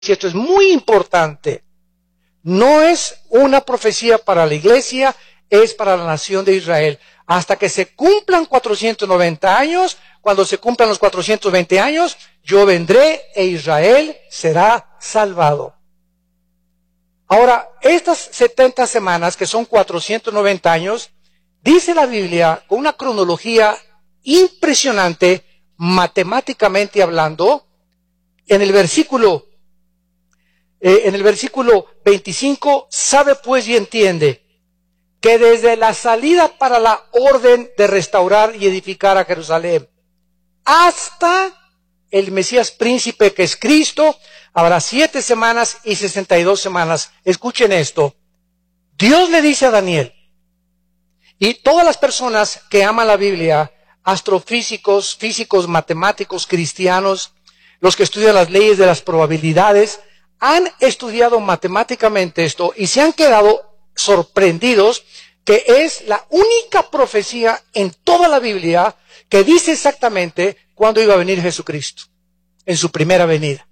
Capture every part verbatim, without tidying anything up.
Y esto es muy importante. No es una profecía para la iglesia, es para la nación de Israel. Hasta que se cumplan cuatrocientos noventa años, cuando se cumplan los cuatrocientos veinte años, yo vendré e Israel será salvado. Ahora, estas setenta semanas, que son cuatrocientos noventa años, dice la Biblia con una cronología impresionante, matemáticamente hablando, en el versículo Eh, en el versículo veinticinco, sabe pues y entiende que desde la salida para la orden de restaurar y edificar a Jerusalén hasta el Mesías príncipe que es Cristo, habrá siete semanas y sesenta y dos semanas. Escuchen esto. Dios le dice a Daniel, y todas las personas que aman la Biblia, astrofísicos, físicos, matemáticos, cristianos, los que estudian las leyes de las probabilidades, han estudiado matemáticamente esto y se han quedado sorprendidos que es la única profecía en toda la Biblia que dice exactamente cuándo iba a venir Jesucristo, en su primera venida.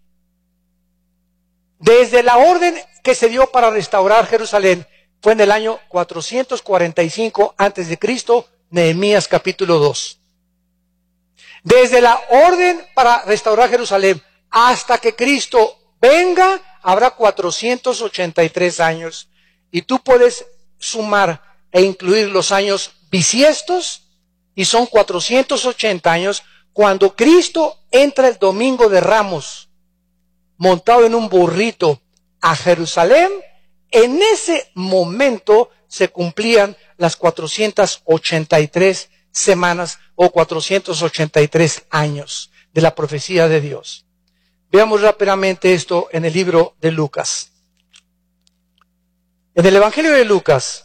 Desde la orden que se dio para restaurar Jerusalén fue en el año cuatrocientos cuarenta y cinco antes de Cristo, Nehemías capítulo dos. Desde la orden para restaurar Jerusalén hasta que Cristo venga, habrá cuatrocientos ochenta y tres años. Y tú puedes sumar e incluir los años bisiestos, y son cuatrocientos ochenta años, cuando Cristo entra el domingo de Ramos, montado en un burrito a Jerusalén. En ese momento se cumplían las cuatrocientas ochenta y tres semanas o cuatrocientos ochenta y tres años de la profecía de Dios. Veamos rápidamente esto en el libro de Lucas. En el Evangelio de Lucas,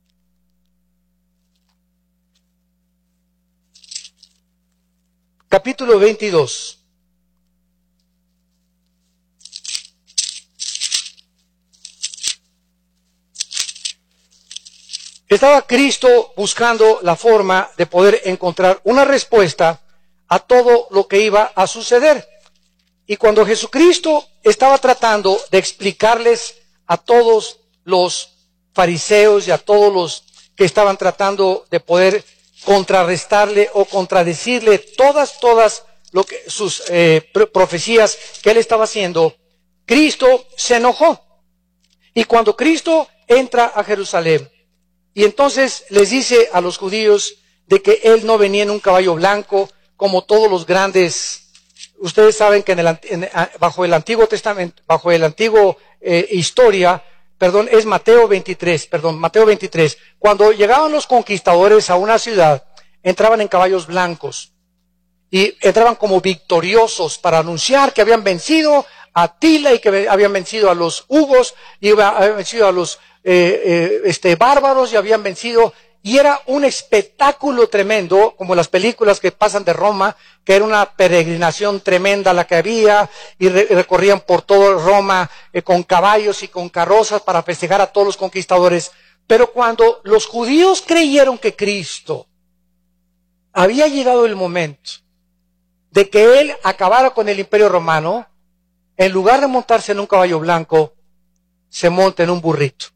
capítulo veintidós. Estaba Cristo buscando la forma de poder encontrar una respuesta a todo lo que iba a suceder. Y cuando Jesucristo estaba tratando de explicarles a todos los fariseos y a todos los que estaban tratando de poder contrarrestarle o contradecirle todas, todas lo que, sus eh, profecías que él estaba haciendo, Cristo se enojó. Y cuando Cristo entra a Jerusalén, y entonces les dice a los judíos de que él no venía en un caballo blanco como todos los grandes. Ustedes saben que en el, en, bajo el Antiguo Testamento, bajo el Antiguo eh, historia, perdón, es Mateo veintitrés, perdón, Mateo veintitrés. Cuando llegaban los conquistadores a una ciudad, entraban en caballos blancos y entraban como victoriosos para anunciar que habían vencido a Atila y que habían vencido a los hugos y habían vencido a los eh, eh, este, bárbaros y habían vencido. Y era un espectáculo tremendo, como las películas que pasan de Roma, que era una peregrinación tremenda la que había, y re recorrían por todo Roma eh, con caballos y con carrozas para festejar a todos los conquistadores. Pero cuando los judíos creyeron que Cristo había llegado el momento de que él acabara con el imperio romano, en lugar de montarse en un caballo blanco, se monta en un burrito.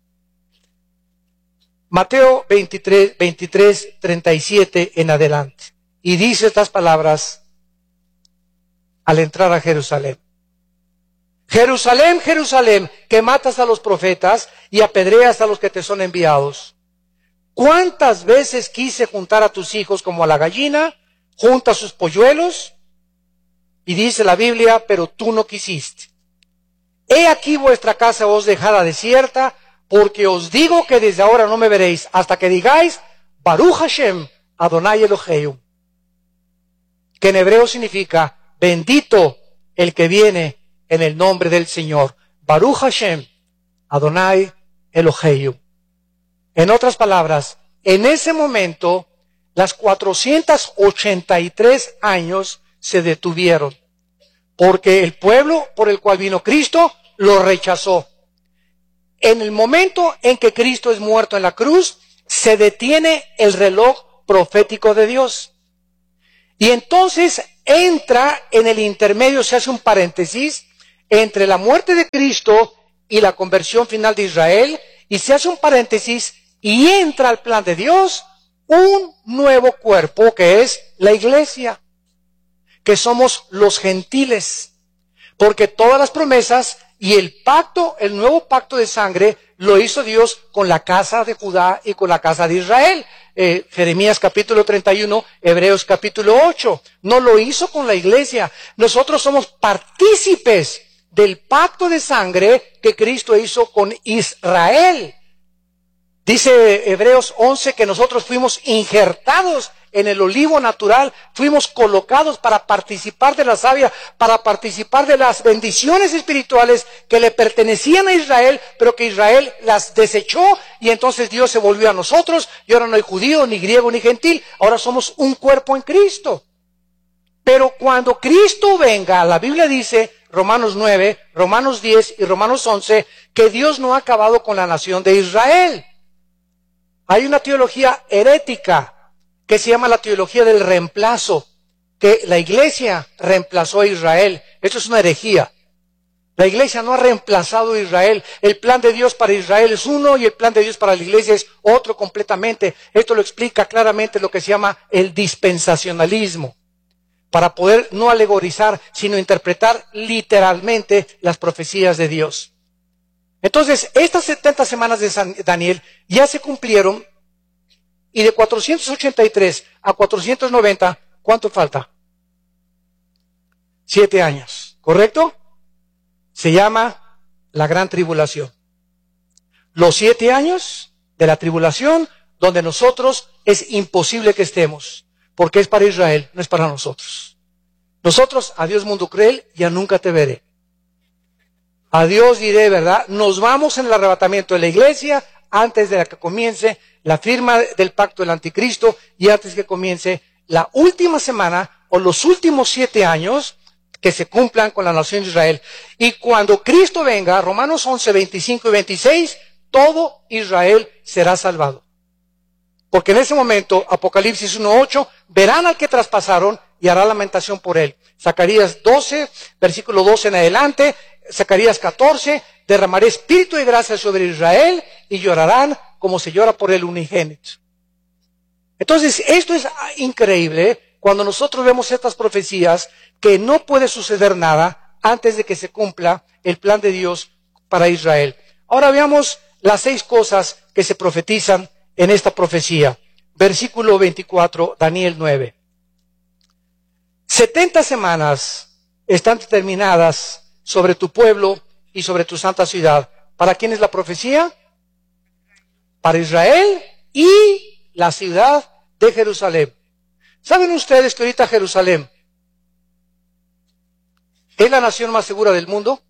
Mateo veintitrés, veintitrés, treinta y siete en adelante. Y dice estas palabras al entrar a Jerusalén. Jerusalén, Jerusalén, que matas a los profetas y apedreas a los que te son enviados. ¿Cuántas veces quise juntar a tus hijos como a la gallina junta sus polluelos? Y dice la Biblia, pero tú no quisiste. He aquí vuestra casa os dejada desierta, porque os digo que desde ahora no me veréis hasta que digáis, Baruch Hashem, Adonai Eloheu. Que en hebreo significa, bendito el que viene en el nombre del Señor. Baruch Hashem, Adonai Eloheu. En otras palabras, en ese momento, las cuatrocientos ochenta y tres años se detuvieron, porque el pueblo por el cual vino Cristo lo rechazó. En el momento en que Cristo es muerto en la cruz, se detiene el reloj profético de Dios. Y entonces entra en el intermedio, se hace un paréntesis, entre la muerte de Cristo y la conversión final de Israel, y se hace un paréntesis y entra al plan de Dios un nuevo cuerpo que es la iglesia, que somos los gentiles, porque todas las promesas y el pacto, el nuevo pacto de sangre, lo hizo Dios con la casa de Judá y con la casa de Israel. Eh, Jeremías capítulo treinta y uno, Hebreos capítulo ocho. No lo hizo con la iglesia. Nosotros somos partícipes del pacto de sangre que Cristo hizo con Israel. Dice Hebreos once que nosotros fuimos injertados en el olivo natural, fuimos colocados para participar de la savia, para participar de las bendiciones espirituales que le pertenecían a Israel, pero que Israel las desechó, y entonces Dios se volvió a nosotros, y ahora no hay judío, ni griego, ni gentil, ahora somos un cuerpo en Cristo. Pero cuando Cristo venga, la Biblia dice, Romanos nueve, Romanos diez y Romanos once, que Dios no ha acabado con la nación de Israel. Hay una teología herética que se llama la teología del reemplazo, que la iglesia reemplazó a Israel. Esto es una herejía. La iglesia no ha reemplazado a Israel. El plan de Dios para Israel es uno y el plan de Dios para la iglesia es otro completamente. Esto lo explica claramente lo que se llama el dispensacionalismo, para poder no alegorizar, sino interpretar literalmente las profecías de Dios. Entonces, estas setenta semanas de San Daniel ya se cumplieron, y de cuatrocientos ochenta y tres a cuatrocientos noventa, ¿cuánto falta? Siete años, ¿correcto? Se llama la gran tribulación. Los siete años de la tribulación donde nosotros es imposible que estemos, porque es para Israel, no es para nosotros. Nosotros, adiós mundo cruel, ya nunca te veré. Adiós diré, ¿verdad? Nos vamos en el arrebatamiento de la iglesia antes de que comience la firma del pacto del anticristo y antes que comience la última semana o los últimos siete años que se cumplan con la nación de Israel. Y cuando Cristo venga, Romanos once, veinticinco y veintiséis, todo Israel será salvado. Porque en ese momento, Apocalipsis uno ocho, verán al que traspasaron y hará lamentación por él. Zacarías doce, versículo doce en adelante, Zacarías catorce, derramaré espíritu de gracia sobre Israel y llorarán como se llora por el unigénito. Entonces, esto es increíble cuando nosotros vemos estas profecías, que no puede suceder nada antes de que se cumpla el plan de Dios para Israel. Ahora veamos las seis cosas que se profetizan en esta profecía. Versículo veinticuatro, Daniel nueve. setenta semanas están determinadas sobre tu pueblo y sobre tu santa ciudad. ¿Para quién es la profecía? Para Israel y la ciudad de Jerusalén. ¿Saben ustedes que ahorita Jerusalén es la nación más segura del mundo?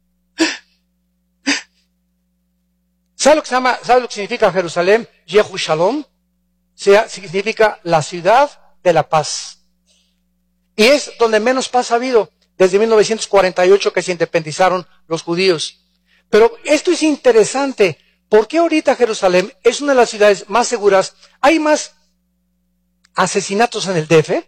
¿Sabe lo que se llama, sabe lo que significa Jerusalén? Yehushalom. sea, significa la ciudad de la paz. Y es donde menos paz ha habido desde mil novecientos cuarenta y ocho, que se independizaron los judíos. Pero esto es interesante. ¿Por qué ahorita Jerusalén es una de las ciudades más seguras? ¿Hay más asesinatos en el D F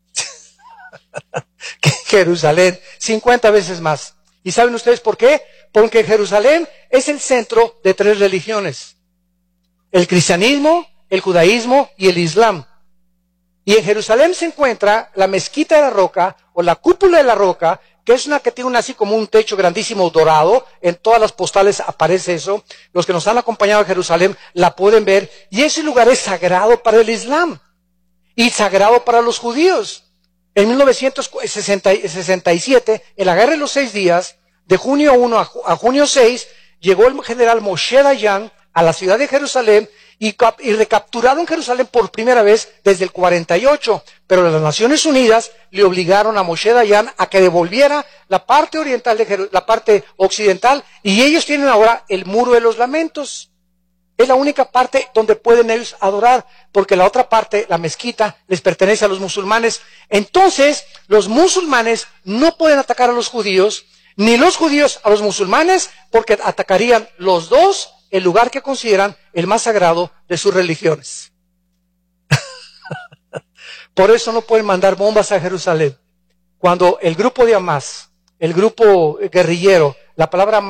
que en Jerusalén? cincuenta veces más. ¿Y saben ustedes por qué? Porque Jerusalén es el centro de tres religiones: el cristianismo, el judaísmo y el islam. Y en Jerusalén se encuentra la mezquita de la roca, o la cúpula de la roca, que es una que tiene un, así como un techo grandísimo dorado. En todas las postales aparece eso. Los que nos han acompañado a Jerusalén la pueden ver. Y ese lugar es sagrado para el islam y sagrado para los judíos. En mil novecientos sesenta y siete, en la guerra de los seis días, de junio uno a, a junio seis, llegó el general Moshe Dayan a la ciudad de Jerusalén y, y recapturaron Jerusalén por primera vez desde el cuarenta y ocho. Pero las Naciones Unidas le obligaron a Moshe Dayan a que devolviera la parte oriental de Jeru- la parte occidental, y ellos tienen ahora el Muro de los Lamentos. Es la única parte donde pueden ellos adorar, porque la otra parte, la mezquita, les pertenece a los musulmanes. Entonces, los musulmanes no pueden atacar a los judíos, ni los judíos a los musulmanes, porque atacarían los dos el lugar que consideran el más sagrado de sus religiones. Por eso no pueden mandar bombas a Jerusalén. Cuando el grupo de Hamas el grupo guerrillero, la palabra